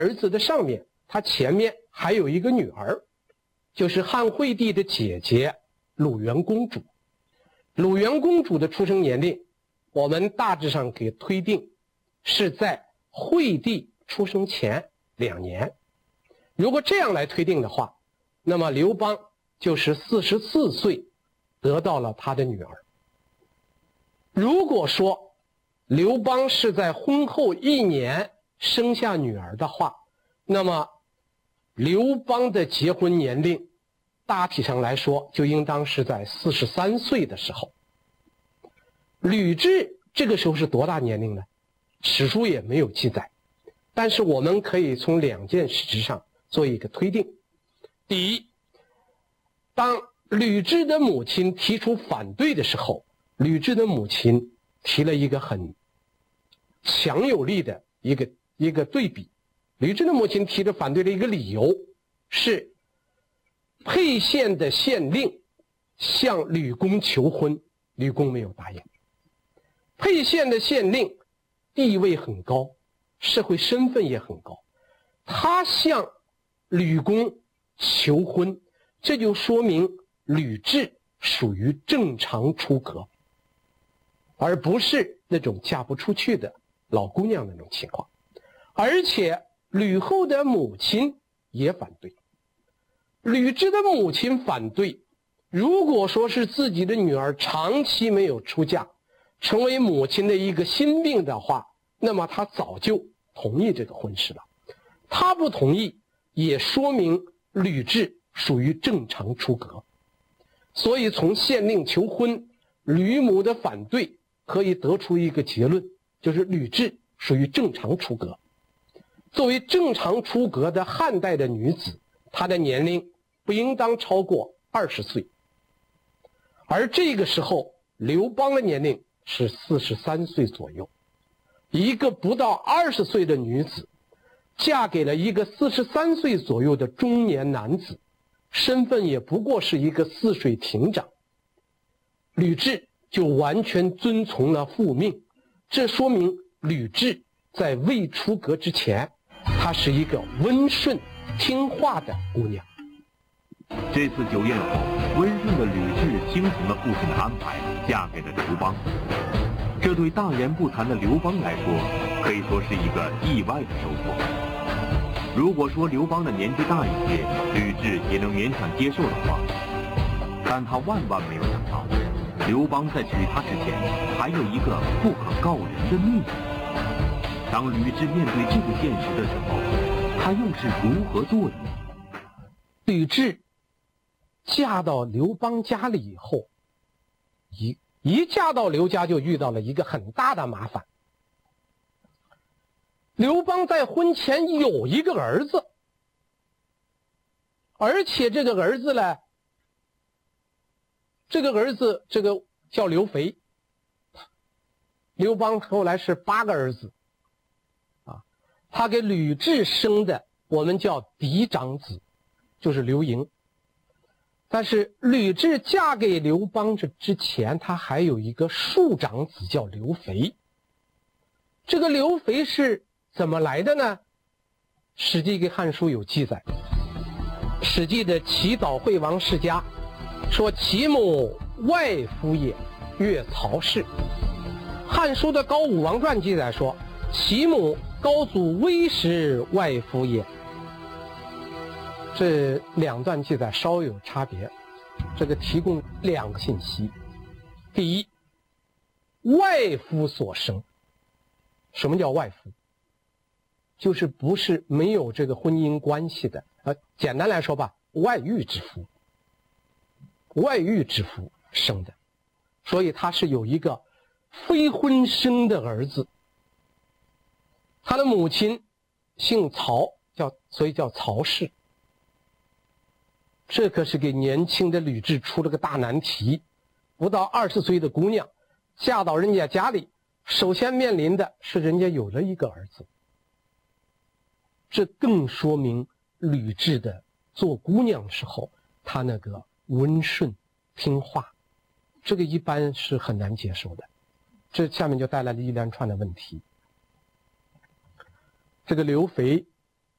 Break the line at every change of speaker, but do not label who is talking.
儿子的上面，他前面还有一个女儿，就是汉惠帝的姐姐鲁元公主。鲁元公主的出生年龄，我们大致上给推定是在惠帝出生前2年。如果这样来推定的话，那么刘邦就是44岁得到了他的女儿。如果说刘邦是在婚后1年生下女儿的话，那么刘邦的结婚年龄大体上来说就应当是在43岁的时候。吕雉这个时候是多大年龄呢？史书也没有记载，但是我们可以从2件事实上做一个推定。第一，当吕雉的母亲提出反对的时候，吕雉的母亲提了一个很强有力的一个对比。吕雉的母亲提着反对的一个理由是沛县的县令向吕公求婚，吕公没有答应。沛县的县令地位很高，社会身份也很高，他向吕公求婚，这就说明吕雉属于正常出阁，而不是那种嫁不出去的老姑娘那种情况。而且吕后的母亲也反对。吕雉的母亲反对，如果说是自己的女儿长期没有出嫁，成为母亲的一个心病的话，那么她早就同意这个婚事了。她不同意，也说明吕雉属于正常出阁。所以从县令求婚、吕母的反对可以得出一个结论，就是吕雉属于正常出阁。作为正常出阁的汉代的女子，她的年龄不应当超过20岁。而这个时候刘邦的年龄是43岁左右，一个不到20岁的女子嫁给了一个43岁左右的中年男子，身份也不过是一个泗水亭长。吕雉就完全遵从了父命，这说明吕雉在未出阁之前，她是一个温顺听话的姑娘。
这次酒宴后，温顺的吕雉听从了父亲的安排，嫁给了刘邦。这对大言不惭的刘邦来说，可以说是一个意外的收获。如果说刘邦的年纪大一些，吕雉也能勉强接受的话，但他万万没有想到，刘邦在娶她之前还有一个不可告人的秘密。当吕雉面对这个现实的时候，她又是如何做的呢？
吕雉嫁到刘邦家里以后，一嫁到刘家就遇到了一个很大的麻烦。刘邦在婚前有一个儿子，而且这个儿子呢，这个叫刘肥。刘邦后来是8个儿子啊，他给吕雉生的我们叫嫡长子，就是刘盈。但是吕雉嫁给刘邦之前，他还有一个庶长子叫刘肥。这个刘肥是怎么来的呢？史记跟汉书有记载。史记的齐悼惠王世家说其母外夫也，曰曹氏。汉书的高武王传记载说其母高祖威时外夫也。这2段记载稍有差别，这个提供2个信息。第一，外夫所生。什么叫外夫？就是不是没有这个婚姻关系的，简单来说吧，外遇之夫。外遇之夫生的，所以他是有一个非婚生的儿子。他的母亲姓曹，所以叫曹氏。这可是给年轻的吕雉出了个大难题。不到20岁的姑娘嫁到人家家里，首先面临的是人家有了一个儿子。这更说明吕雉的做姑娘时候，她那个温顺听话，这个一般是很难接受的。这下面就带来了一连串的问题。这个刘肥